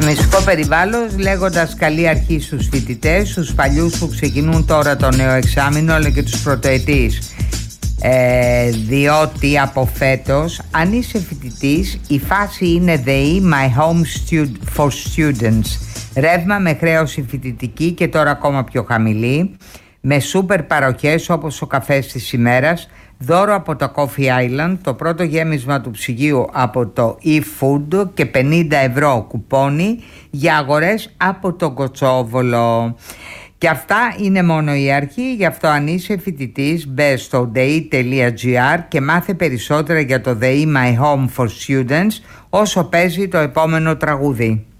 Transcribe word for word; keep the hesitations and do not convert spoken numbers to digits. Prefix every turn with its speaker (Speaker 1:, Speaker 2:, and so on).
Speaker 1: Διαφημιστικό περιβάλλον, λέγοντας καλή αρχή στους φοιτητές, στους παλιούς που ξεκινούν τώρα το νέο εξάμηνο, αλλά και τους πρωτοετής. Ε, διότι από φέτος, αν είσαι φοιτητής, η φάση είναι ΔΕΗ My Home Stud- for Students. Ρεύμα με χρέωση φοιτητική και τώρα ακόμα πιο χαμηλή, με σούπερ παροχές όπως ο καφές της ημέρας, δώρο από το Coffee Island, το πρώτο γέμισμα του ψυγείου από το eFood και πενήντα ευρώ κουπόνι για αγορές από τον Κοτσόβολο. Και αυτά είναι μόνο η αρχή, γι' αυτό αν είσαι φοιτητής μπε στο dei τελεία gr και μάθε περισσότερα για το ΔΕΗ My Home for Students όσο παίζει το επόμενο τραγούδι.